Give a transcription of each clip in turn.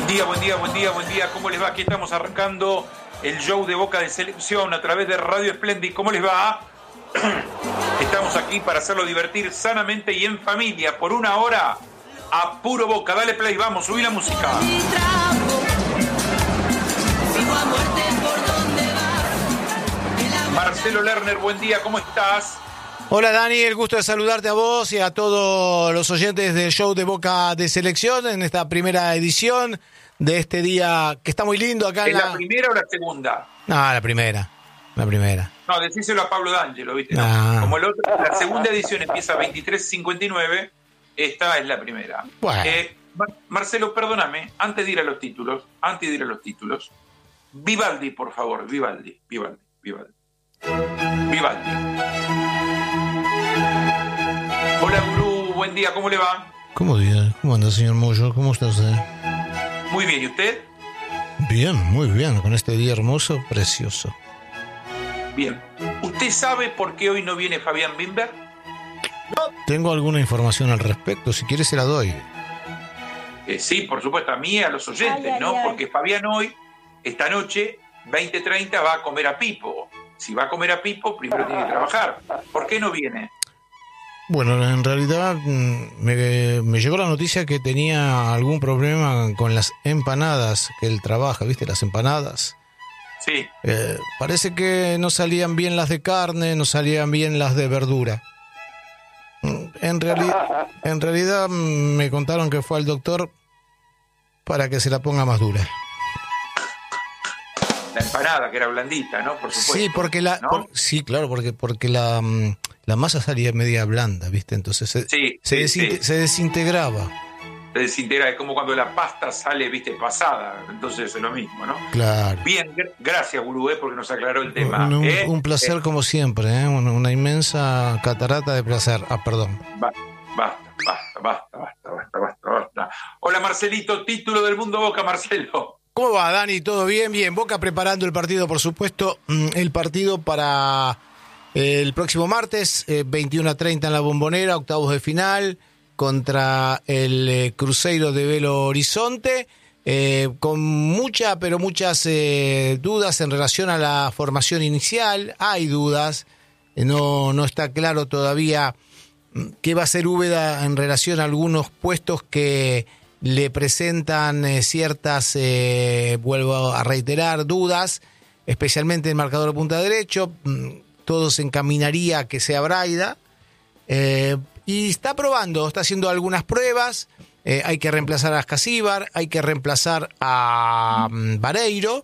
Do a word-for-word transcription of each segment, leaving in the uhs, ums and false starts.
día, buen día, buen día, buen día. ¿Cómo les va? Aquí estamos arrancando el show de Boca de Selección a través de Radio Splendid. ¿Cómo les va? Estamos aquí para hacerlo divertir sanamente y en familia por una hora a puro Boca. Dale play, vamos, subí la música. Marcelo Lerner, buen día, ¿cómo estás? Hola Dani, el gusto de saludarte a vos y a todos los oyentes del show de Boca de Selección en esta primera edición de este día que está muy lindo acá en ¿Es la... la primera o la segunda? No, la primera, la primera. No, decíselo a Pablo D'Angelo, ¿viste? Ah. Como el otro, la segunda edición empieza a veintitrés cincuenta y nueve, esta es la primera. Bueno. Eh, Mar- Marcelo, perdóname, antes de ir a los títulos, antes de ir a los títulos, Vivaldi, por favor, Vivaldi, Vivaldi, Vivaldi. Vivaldi. Hola, Gurú, buen día, ¿cómo le va? ¿Cómo día? ¿Cómo anda, señor Moyo? ¿Cómo está usted? Muy bien, ¿y usted? Bien, muy bien, con este día hermoso, precioso. Bien. ¿Usted sabe por qué hoy no viene Fabián Bimber? Tengo alguna información al respecto, si quiere se la doy. Eh, sí, por supuesto, a mí y a los oyentes, Ay, ay, ¿no? ay. Porque Fabián hoy, esta noche, veinte treinta, va a comer a Pipo. Si va a comer a Pipo, primero tiene que trabajar. ¿Por qué no viene? Bueno, en realidad mm, me, me llegó la noticia que tenía algún problema con las empanadas que él trabaja, ¿viste? Las empanadas. Sí. Eh, parece que no salían bien las de carne, no salían bien las de verdura. Mm, En, reali- en realidad mm, me contaron que fue al doctor para que se la ponga más dura. La empanada, que era blandita, ¿no? Por supuesto. Sí, porque la, ¿no? por- sí, claro, porque porque la, mm, la masa salía media blanda, ¿viste? Entonces se, Sí, se, sí, desinte- sí. se desintegraba. Se desintegra, es como cuando la pasta sale, viste, pasada. Entonces es lo mismo, ¿no? Claro. Bien, gr- gracias, Gurú, eh, porque nos aclaró el tema. Un, un- ¿eh? un placer Eh, como siempre, ¿eh? Una, una inmensa catarata de placer. Ah, perdón. ba- Basta, basta, basta, basta, basta, basta, basta. Hola, Marcelito, título del Mundo Boca, Marcelo. ¿Cómo va, Dani? ¿Todo bien? Bien. Boca preparando el partido, por supuesto. mm, El partido para eh, el próximo martes, eh, veintiuno a treinta en la Bombonera, octavos de final, contra el eh, Cruzeiro de Belo Horizonte. Eh, con mucha, pero muchas eh, dudas en relación a la formación inicial. Hay dudas. Eh, no, no está claro todavía mm, qué va a hacer Úbeda en relación a algunos puestos que le presentan eh, ciertas, eh, vuelvo a reiterar, dudas, especialmente el marcador de punta derecho. Mm, todo se encaminaría a que sea Braida. Eh, y está probando, está haciendo algunas pruebas. Eh, hay que reemplazar a Ascasíbar, hay que reemplazar a mm, Vareiro.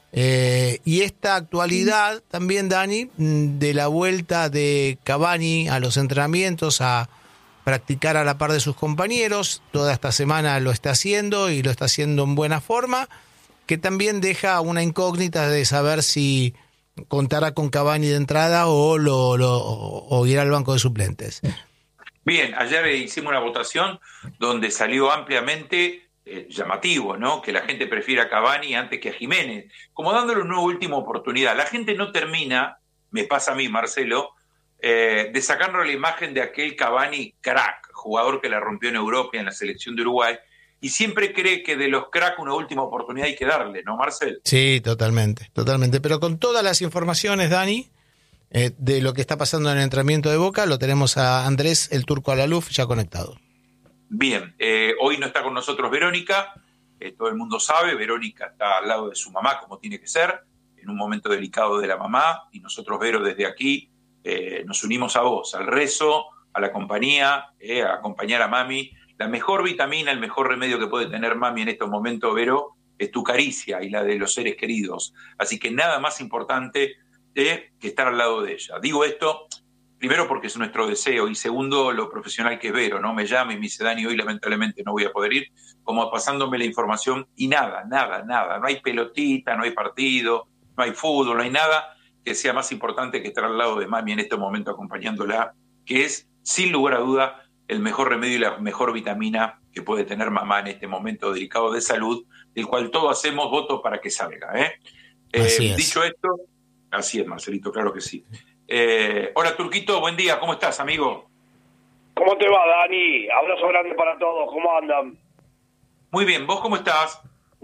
Eh, y esta actualidad también, Dani, mm, de la vuelta de Cavani a los entrenamientos, a practicar a la par de sus compañeros. Toda esta semana lo está haciendo y lo está haciendo en buena forma, que también deja una incógnita de saber si contará con Cavani de entrada o, lo, lo, o irá al banco de suplentes. Bien, ayer hicimos una votación donde salió ampliamente eh, llamativo, ¿no? Que la gente prefiera a Cavani antes que a Jiménez, como dándole una última oportunidad. La gente no termina, me pasa a mí, Marcelo, eh, de sacarnos la imagen de aquel Cavani crack, jugador que la rompió en Europa y en la selección de Uruguay, y siempre cree que de los crack una última oportunidad hay que darle, ¿no, Marcel? Sí, totalmente, totalmente. Pero con todas las informaciones, Dani, eh, de lo que está pasando en el entrenamiento de Boca, lo tenemos a Andrés, el Turco Alaluf, ya conectado. Bien, eh, hoy no está con nosotros Verónica, eh, todo el mundo sabe, Verónica está al lado de su mamá, como tiene que ser, en un momento delicado de la mamá, y nosotros, Vero, desde aquí eh, nos unimos a vos, al rezo, a la compañía, eh, a acompañar a mami. La mejor vitamina, el mejor remedio que puede tener mami en estos momentos, Vero, es tu caricia y la de los seres queridos. Así que nada más importante eh, que estar al lado de ella. Digo esto, primero porque es nuestro deseo, y segundo, lo profesional que es Vero, ¿no? Me llama y me dice, Dani, hoy lamentablemente no voy a poder ir, como pasándome la información, y nada, nada, nada. No hay pelotita, no hay partido, no hay fútbol, no hay nada que sea más importante que estar al lado de mami en este momento acompañándola, que es, sin lugar a duda, el mejor remedio y la mejor vitamina que puede tener mamá en este momento delicado de salud, del cual todos hacemos voto para que salga. ¿eh? Así Eh, es. dicho esto, así es, Marcelito, claro que sí. Eh, hola, Turquito, buen día, ¿cómo estás, amigo? ¿Cómo te va, Dani? Abrazo grande para todos, ¿cómo andan? Muy bien, ¿vos cómo estás?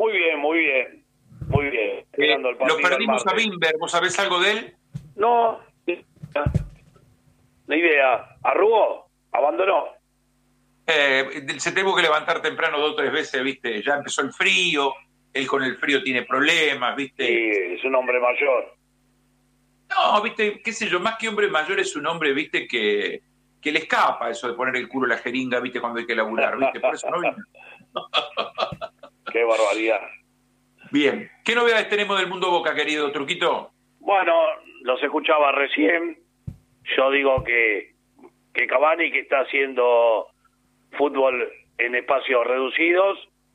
Muy bien, muy bien. Muy bien. Eh, el lo perdimos a Bimber, ¿vos sabés algo de él? No, ni idea. ¿Arrugó? ¿Abandonó? Eh, se tuvo que levantar temprano dos o tres veces, ¿viste? Ya empezó el frío, él con el frío tiene problemas, ¿viste? Sí, es un hombre mayor. No, ¿viste? Qué sé yo, más que hombre mayor es un hombre, ¿viste? Que, que le escapa eso de poner el culo en la jeringa, ¿viste? Cuando hay que laburar, ¿viste? Por eso no vino. Qué barbaridad. Bien. ¿Qué novedades tenemos del mundo Boca, querido Truquito? Bueno, los escuchaba recién. Yo digo que, que Cavani, que está haciendo fútbol en espacios reducidos,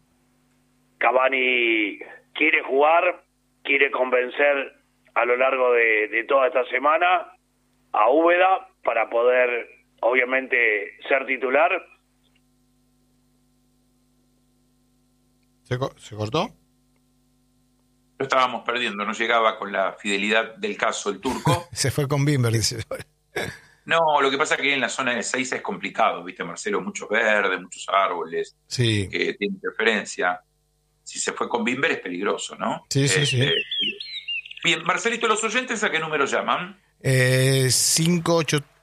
Cavani quiere jugar, quiere convencer a lo largo de, de toda esta semana a Úbeda para poder, obviamente, ser titular. ¿Se, co- ¿Se cortó? Lo estábamos perdiendo, no llegaba con la fidelidad del caso el turco. Se fue con Bimber, dice. No, lo que pasa es que en la zona de Seiza es complicado, ¿viste, Marcelo? Muchos verdes, muchos árboles, Sí. que tiene interferencia. Si se fue con Bimber es peligroso, ¿no? Sí, sí, sí. Bien, Marcelito, ¿los oyentes a qué número llaman? Eh, cinco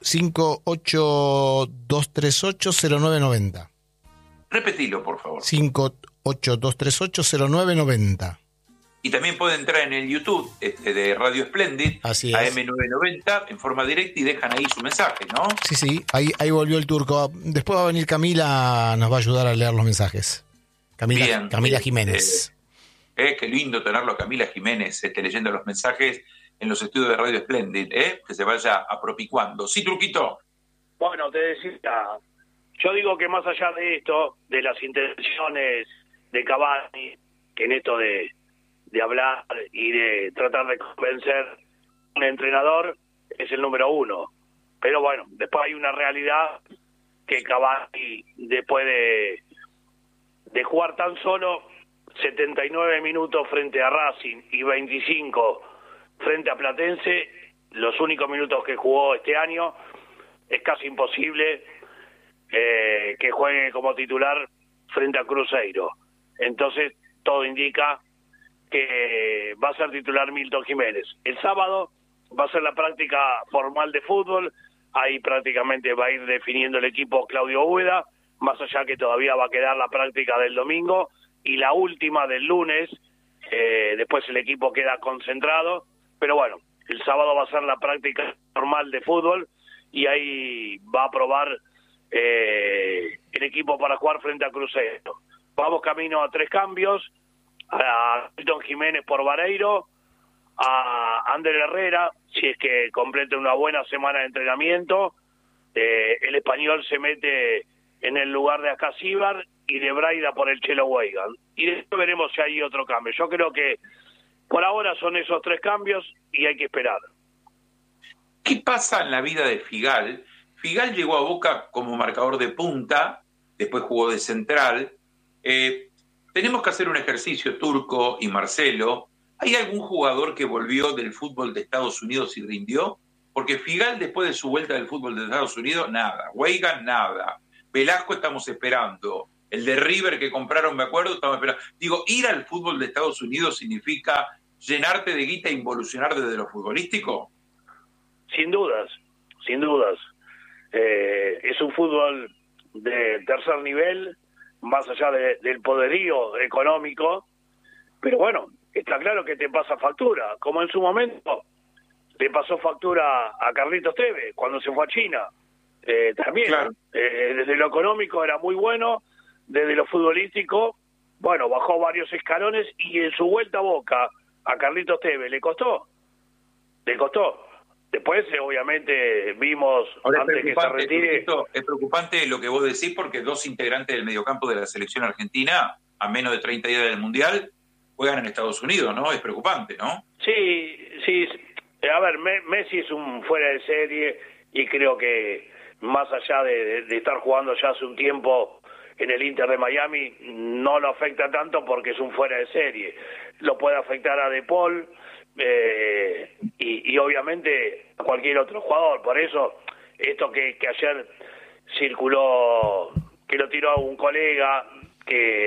ocho dos tres ocho cero nueve nueve cero. Repetilo, por favor. cinco ocho dos tres ocho cero nueve nueve cero. Y también pueden entrar en el YouTube este, de Radio Splendid, Así es. A M novecientos noventa, en forma directa y dejan ahí su mensaje, ¿no? Sí, sí, ahí, ahí volvió el turco. Después va a venir Camila, nos va a ayudar a leer los mensajes. Camila, Bien. Camila Jiménez. Eh, eh, qué lindo tenerlo a Camila Jiménez este, leyendo los mensajes en los estudios de Radio Splendid, ¿eh? Que se vaya apropicuando. Sí, Truquito. Bueno, te decía, yo digo que más allá de esto, de las intenciones de Cavani, que en esto de, de hablar y de tratar de convencer a un entrenador, es el número uno. Pero bueno, después hay una realidad que Cavani, después de, de jugar tan solo setenta y nueve minutos frente a Racing y veinticinco frente a Platense, los únicos minutos que jugó este año, es casi imposible eh, que juegue como titular frente a Cruzeiro. Entonces, todo indica que va a ser titular Milton Jiménez. El sábado va a ser la práctica formal de fútbol, ahí prácticamente va a ir definiendo el equipo Claudio Úbeda, más allá que todavía va a quedar la práctica del domingo, y la última del lunes, eh, después el equipo queda concentrado, pero bueno, el sábado va a ser la práctica normal de fútbol, y ahí va a probar eh, el equipo para jugar frente a Cruzeiro. Vamos camino a tres cambios, a Milton Jiménez por Vareiro, a Ander Herrera, si es que completa una buena semana de entrenamiento, eh, el español se mete en el lugar de Acasíbar y de Braida por el Chelo Weigan. Y después veremos si hay otro cambio. Yo creo que por ahora son esos tres cambios y hay que esperar. ¿Qué pasa en la vida de Figal? Figal llegó a Boca como marcador de punta, después jugó de central. Eh, tenemos que hacer un ejercicio, Turco y Marcelo. ¿Hay algún jugador que volvió del fútbol de Estados Unidos y rindió? Porque Figal, después de su vuelta del fútbol de Estados Unidos, nada. Weigan, nada. Velasco estamos esperando. El de River que compraron, me acuerdo, estamos esperando. Digo, ir al fútbol de Estados Unidos significa llenarte de guita e involucionar desde lo futbolístico. Sin dudas, sin dudas. Eh, es un fútbol de tercer nivel, más allá de, del poderío económico, pero bueno, está claro que te pasa factura, como en su momento le pasó factura a Carlitos Tevez cuando se fue a China. Eh, también, claro. eh, desde lo económico era muy bueno, desde lo futbolístico, bueno, bajó varios escalones y en su vuelta a Boca a Carlitos Tevez le costó, le costó. Después, eh, obviamente, vimos Ahora, antes que se retire... Es preocupante lo que vos decís porque dos integrantes del mediocampo de la selección argentina, a menos de treinta días del Mundial, juegan en Estados Unidos, ¿no? Es preocupante, ¿no? Sí, sí. A ver, Messi es un fuera de serie y creo que más allá de, de, de estar jugando ya hace un tiempo en el Inter de Miami, no lo afecta tanto porque es un fuera de serie. Lo puede afectar a De Paul... Eh, y, y obviamente a cualquier otro jugador. Por eso esto que, que ayer circuló, que lo tiró un colega que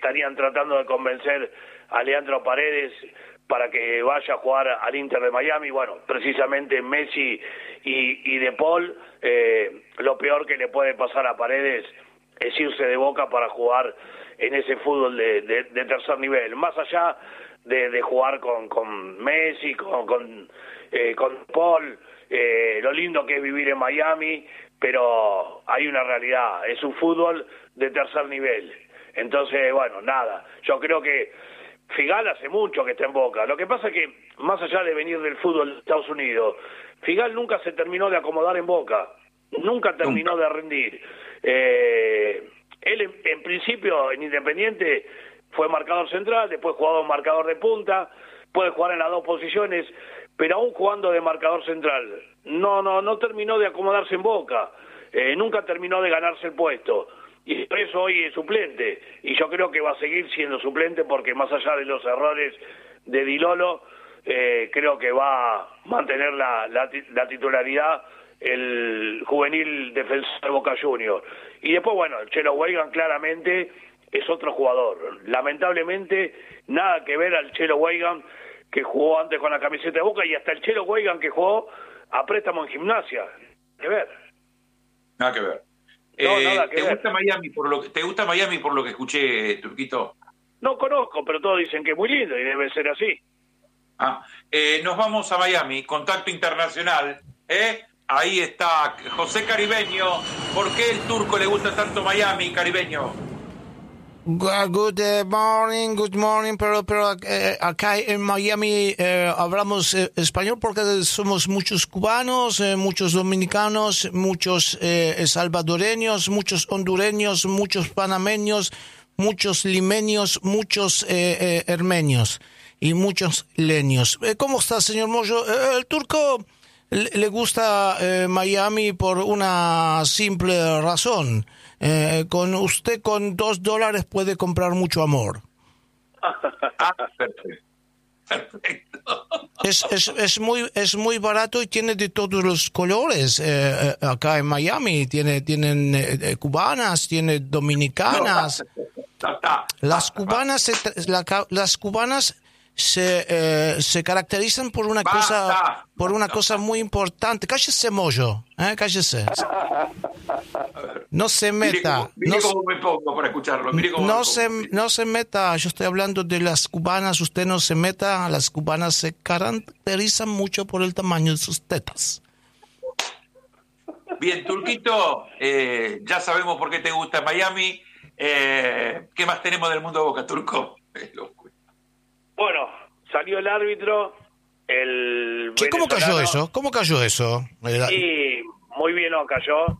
estarían tratando de convencer a Leandro Paredes para que vaya a jugar al Inter de Miami. Bueno, precisamente Messi y, y De Paul, eh, lo peor que le puede pasar a Paredes es irse de Boca para jugar en ese fútbol de, de, de tercer nivel, más allá de, de jugar con, con Messi, con, con, eh, con Paul, eh, lo lindo que es vivir en Miami, pero hay una realidad, es un fútbol de tercer nivel. Entonces, bueno, nada, yo creo que Figal hace mucho que está en Boca. Lo que pasa es que, más allá de venir del fútbol de Estados Unidos, Figal nunca se terminó de acomodar en Boca, nunca terminó nunca. de rendir. Eh, él, en, en principio, en Independiente, fue marcador central, después jugador marcador de punta, puede jugar en las dos posiciones, pero aún jugando de marcador central, no, no, no terminó de acomodarse en Boca, eh, nunca terminó de ganarse el puesto. Y por eso hoy es suplente, y yo creo que va a seguir siendo suplente porque más allá de los errores de Di Lolo, eh, creo que va a mantener la, la, la titularidad el juvenil defensor de Boca Juniors. Y después, bueno, el Chelo Weigand claramente es otro jugador. Lamentablemente, nada que ver al Chelo Weigand que jugó antes con la camiseta de Boca y hasta el Chelo Weigand que jugó a préstamo en Gimnasia. Nada que ver. Nada que ver. No, eh, nada que ¿te ver. gusta Miami por lo que te gusta Miami por lo que escuché, Turquito? No conozco, pero todos dicen que es muy lindo y debe ser así. Ah, eh, nos vamos a Miami, contacto internacional, ¿eh? Ahí está José Caribeño. ¿Por qué el turco le gusta tanto Miami, Caribeño? Good morning, good morning, pero, pero eh, acá en Miami eh, hablamos eh, español porque somos muchos cubanos, eh, muchos dominicanos, muchos eh, salvadoreños, muchos hondureños, muchos panameños, muchos limeños, muchos eh, eh, hermenios y muchos leños. Eh, ¿Cómo está, señor Moyo? Eh, el turco le, le gusta eh, Miami por una simple razón. Eh, con usted con dos dólares puede comprar mucho amor. Ah, perfecto. Perfecto. Es, es, es muy es muy barato y tiene de todos los colores. Eh, acá en Miami tiene tienen eh, cubanas, tiene dominicanas. No, está, las cubanas se, la, las cubanas se eh, se caracterizan por una basta, cosa por una no, cosa muy importante. Cállese, Moyo, ¿eh? Cállese. No se meta. Mire cómo, mire no, cómo me pongo para escucharlo. Mire cómo no me se pongo. no se meta. Yo estoy hablando de las cubanas. Usted no se meta. Las cubanas se caracterizan mucho por el tamaño de sus tetas. Bien, Turquito, eh, ya sabemos por qué te gusta Miami. Eh, ¿Qué más tenemos del mundo de Boca, Turco? Bueno, salió el árbitro, el Che, ¿cómo cayó venezolano, eso? ¿Cómo cayó eso? y muy bien no cayó,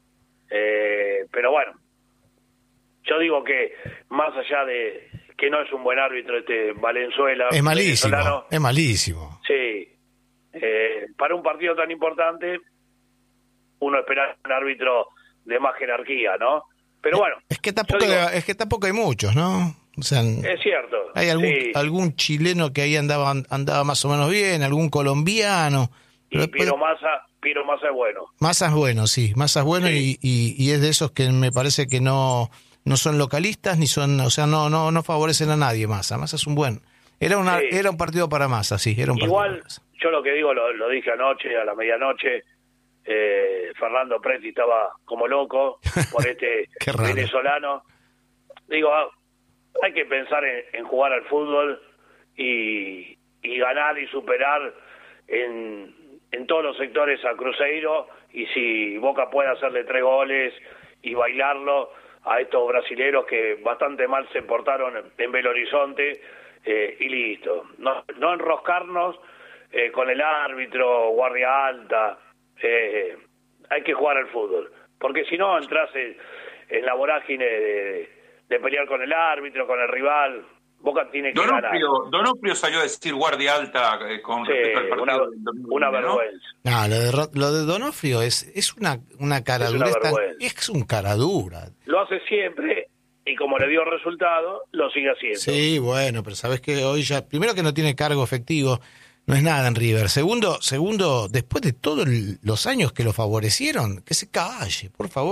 eh, pero bueno, yo digo que más allá de que no es un buen árbitro este Valenzuela, Es malísimo, venezolano, es malísimo. sí, eh, para un partido tan importante uno espera un árbitro de más jerarquía, ¿no? Pero bueno, Es que tampoco, digo, es que tampoco hay muchos, ¿no? O sea, es cierto. hay algún Sí. algún chileno que ahí andaba andaba más o menos bien, algún colombiano. Pero Y después- Piro Massa, Piro Massa es bueno. Massa es bueno, sí, Massa es bueno Sí. y, y, y es de esos que me parece que no no son localistas ni son, o sea, no no no favorecen a nadie. Massa, Massa es un buen. Era una Sí. era un partido para Massa, sí, era un partido para Igual, Massa. yo lo que digo, lo, lo dije anoche, a la medianoche, eh, Fernando Preti estaba como loco por este Qué raro. venezolano. Digo, ah, hay que pensar en, en jugar al fútbol y, y ganar y superar en, en todos los sectores a Cruzeiro, y si Boca puede hacerle tres goles y bailarlo a estos brasileros que bastante mal se portaron en, en Belo Horizonte, eh, y listo. No, no enroscarnos eh, con el árbitro, guardia alta. Eh, hay que jugar al fútbol, porque si no entras en, en la vorágine de, de pelear con el árbitro, con el rival. Boca tiene que ganar. Donofrio, Donofrio salió a decir guardia alta eh, con Sí, respecto al partido una, del domingo, una ¿no? vergüenza. No, lo de, Ro- lo de Donofrio es es una una cara Es una dura, es, tan- vergüenza. es un cara dura. Lo hace siempre y como le dio resultado, lo sigue haciendo. Sí, bueno, pero sabes que hoy ya, primero que no tiene cargo efectivo, no es nada en River. Segundo, segundo, después de todos los años que lo favorecieron, que se calle, por favor.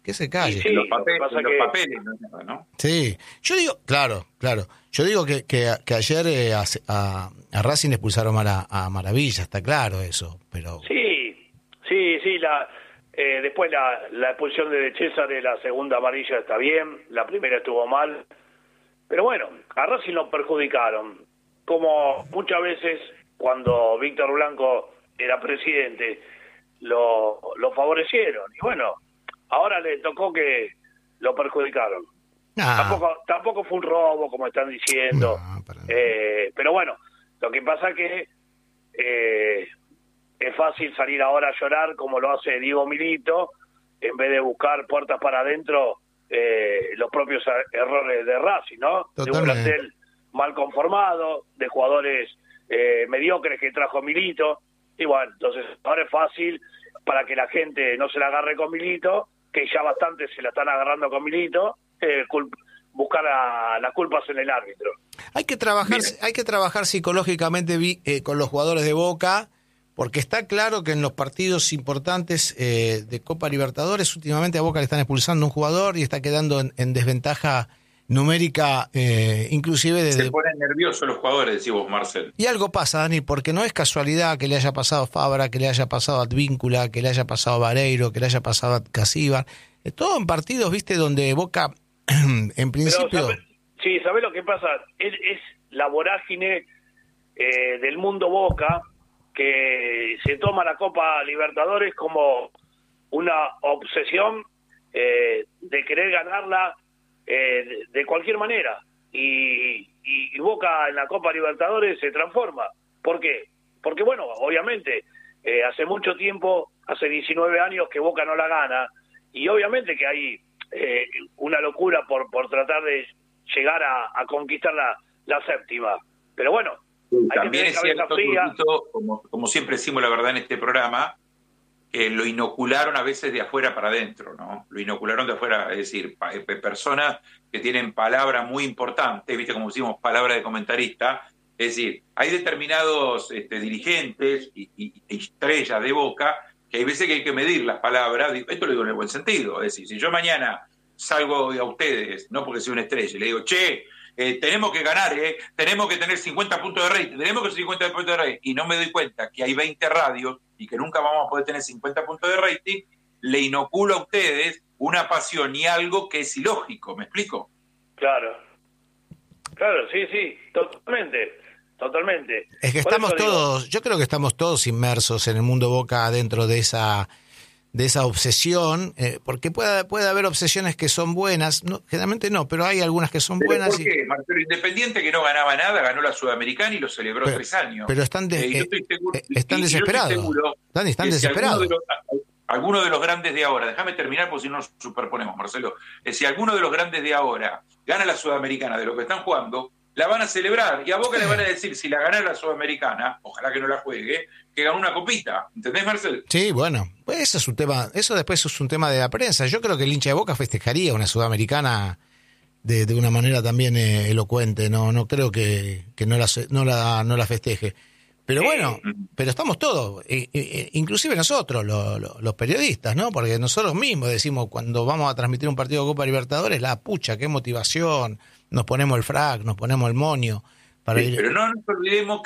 que se calle. Sí, los, papel, pasa los que... papeles, ¿no? Sí, yo digo, claro, claro. Yo digo que, que, que ayer eh, a, a, a Racing le expulsaron a, a Maravilla, está claro eso, pero... Sí, sí, sí, la, eh, después la, la expulsión de César de la segunda amarilla está bien, la primera estuvo mal, pero bueno, a Racing lo perjudicaron, como muchas veces cuando Víctor Blanco era presidente, lo, lo favorecieron, y bueno, ahora le tocó que lo perjudicaron. Ah. Tampoco, tampoco fue un robo, como están diciendo, No, para nada. eh, pero bueno, lo que pasa es que eh, es fácil salir ahora a llorar como lo hace Diego Milito, en vez de buscar puertas para adentro eh, los propios errores de Racing, ¿no? Totalmente. De un plantel mal conformado, de jugadores eh, mediocres que trajo Milito, y bueno, entonces ahora es fácil para que la gente no se la agarre con Milito, que ya bastante se la están agarrando con Milito, eh, culp- buscar a, las culpas en el árbitro. Hay que trabajar, Bien. hay que trabajar psicológicamente vi- eh, con los jugadores de Boca, porque está claro que en los partidos importantes eh, de Copa Libertadores últimamente a Boca le están expulsando un jugador y está quedando en, en desventaja numérica, eh, inclusive desde... Se ponen nerviosos los jugadores, decís vos, Marcel. Y algo pasa, Dani, porque no es casualidad que le haya pasado a Fabra, que le haya pasado a Advíncula, que le haya pasado a Vareiro, que le haya pasado a Casíbar. Eh, todo en partidos, viste, donde Boca, en principio... Pero, ¿sabe? Sí, ¿sabés lo que pasa? Es, es la vorágine eh, del mundo Boca, que se toma la Copa Libertadores como una obsesión eh, de querer ganarla eh, de, de cualquier manera. Y, y, y Boca en la Copa Libertadores se transforma. ¿Por qué? Porque, bueno, obviamente, eh, hace mucho tiempo, hace diecinueve años que Boca no la gana, y obviamente que hay eh, una locura por, por tratar de llegar a, a conquistar la, la séptima. Pero bueno, hay También que es tener cierto, cabeza fría. Turquito, como, como siempre decimos la verdad en este programa, que lo inocularon a veces de afuera para adentro, ¿no? Lo inocularon de afuera, es decir, pa- eh, personas que tienen palabras muy importantes, ¿viste? Como decimos, palabra de comentarista. Es decir, hay determinados este, dirigentes y, y, y estrellas de Boca que hay veces que hay que medir las palabras. Esto lo digo en el buen sentido. Es decir, si yo mañana salgo a ustedes, no porque sea una estrella, y le digo, che, eh, tenemos que ganar, eh, tenemos que tener cincuenta puntos de rating, tenemos que tener cincuenta puntos de rating, y no me doy cuenta que hay veinte radios y que nunca vamos a poder tener cincuenta puntos de rating, le inoculo a ustedes una pasión y algo que es ilógico, ¿me explico? Claro, claro, sí, sí, totalmente, totalmente. Es que Por estamos eso digo, todos, yo creo que estamos todos inmersos en el mundo Boca dentro de esa de esa obsesión, eh, porque puede, puede haber obsesiones que son buenas, no, generalmente no, pero hay algunas que son ¿Pero buenas. por y- qué? Marcelo Independiente, que no ganaba nada, ganó la Sudamericana y lo celebró Pero- tres años. pero están de- Eh, yo eh, estoy seguro- eh, están y- y yo estoy desesperados. seguro Dani, están que si desesperados. alguno de los- alguno de los grandes de ahora, déjame terminar porque si no nos superponemos, Marcelo, eh, si alguno de los grandes de ahora gana la Sudamericana de lo que están jugando, la van a celebrar, y a Boca le van a decir, si la gana la Sudamericana, ojalá que no la juegue, que ganó una copita, ¿entendés, Marcelo? Sí, bueno, pues eso es un tema, eso después es un tema de la prensa. Yo creo que el hincha de Boca festejaría una Sudamericana de, de una manera también eh, elocuente, no no creo que, que no, la, se- no, la, no la festeje. Pero bueno, pero estamos todos, eh, eh, inclusive nosotros, lo- lo- los periodistas, ¿no? Porque nosotros mismos decimos cuando vamos a transmitir un partido de Copa Libertadores, la pucha, qué motivación, nos ponemos el frac, nos ponemos el moño para Sí, ir... pero no nos olvidemos